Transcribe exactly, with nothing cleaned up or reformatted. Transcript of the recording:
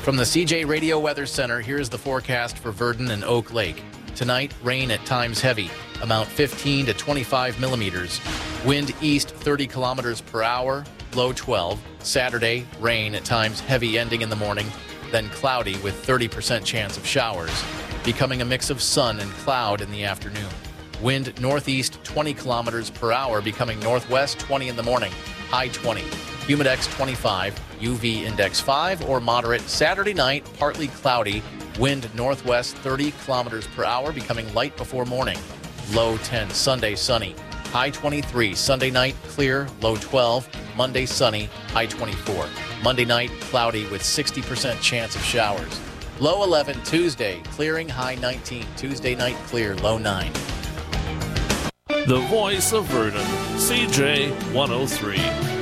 From the C J Radio Weather Center, here's the forecast for Verdon and Oak Lake. Tonight, rain at times heavy, amount fifteen to twenty-five millimeters. Wind east thirty kilometers per hour, low twelve. Saturday, rain at times heavy ending in the morning, then cloudy with thirty percent chance of showers, becoming a mix of sun and cloud in the afternoon. Wind northeast twenty kilometers per hour, becoming northwest twenty in the morning, high twenty. Humidex twenty-five, U V index five or moderate. Saturday night, partly cloudy. Wind northwest thirty kilometers per hour, becoming light before morning, low ten. Sunday, sunny, high twenty-three. Sunday night, clear, low twelve. Monday, sunny, high twenty-four. Monday night, cloudy with sixty percent chance of showers. Low eleven. Tuesday, clearing, high nineteen. Tuesday night, clear, low nine. The voice of Verdon, C J one oh three.